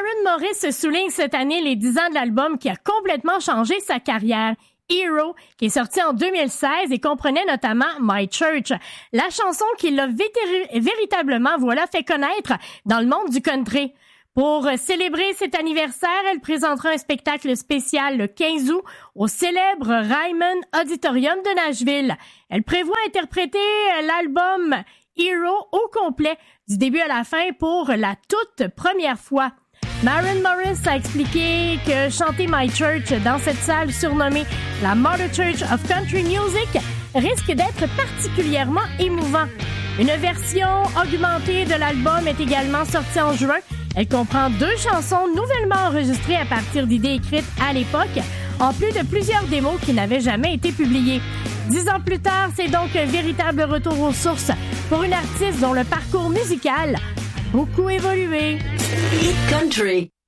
Morris souligne cette année les 10 ans de l'album qui a complètement changé sa carrière. Hero, qui est sorti en 2016 et comprenait notamment My Church, la chanson qui l'a véritablement fait connaître dans le monde du country. Pour célébrer cet anniversaire, elle présentera un spectacle spécial le 15 août au célèbre Ryman Auditorium de Nashville. Elle prévoit interpréter l'album Hero au complet, du début à la fin, pour la toute première fois. Maren Morris a expliqué que chanter My Church dans cette salle surnommée la Mother Church of Country Music risque d'être particulièrement émouvant. Une version augmentée de l'album est également sortie en juin. Elle comprend 2 chansons nouvellement enregistrées à partir d'idées écrites à l'époque, en plus de plusieurs démos qui n'avaient jamais été publiées. 10 ans plus tard, c'est donc un véritable retour aux sources pour une artiste dont le parcours musical a beaucoup évolué. Hit Country.